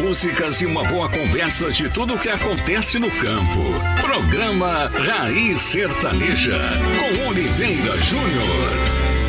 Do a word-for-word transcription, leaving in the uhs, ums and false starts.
músicas e uma boa conversa de tudo o que acontece no campo. Programa Raiz Sertaneja, com Oliveira Júnior.